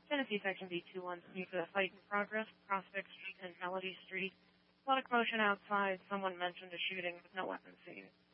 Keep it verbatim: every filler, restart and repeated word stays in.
Tennessee Section B two one three for the fight in progress, Prospect Street and Melody Street. A lot of commotion outside. Someone mentioned a shooting with no weapons seen.